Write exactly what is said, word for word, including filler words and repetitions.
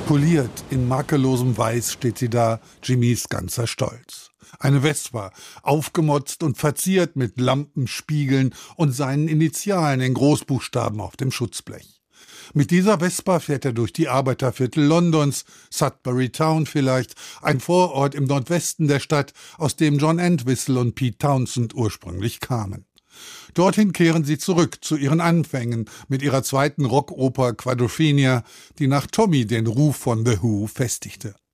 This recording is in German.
Poliert in makellosem Weiß steht sie da, Jimmys ganzer Stolz. Eine Vespa, aufgemotzt und verziert mit Lampenspiegeln und seinen Initialen in Großbuchstaben auf dem Schutzblech. Mit dieser Vespa fährt er durch die Arbeiterviertel Londons, Sudbury Town vielleicht, ein Vorort im Nordwesten der Stadt, aus dem John Entwistle und Pete Townshend ursprünglich kamen. Dorthin kehren sie zurück zu ihren Anfängen mit ihrer zweiten Rockoper Quadrophenia, die nach Tommy den Ruf von The Who festigte.